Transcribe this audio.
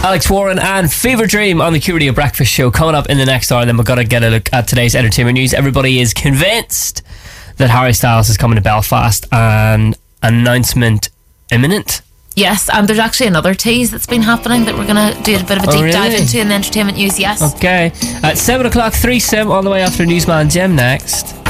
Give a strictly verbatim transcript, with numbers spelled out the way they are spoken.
Alex Warren and Fever Dream on the Q Radio Breakfast Show coming up in the next hour. And then we're going to get a look at today's entertainment news. Everybody is convinced that Harry Styles is coming to Belfast, and announcement imminent. Yes, and there's actually another tease that's been happening that we're going to do a bit of a deep oh, really? dive into in the entertainment news. Yes. Okay. At seven o'clock, three sim all the way after Newsman Jim next.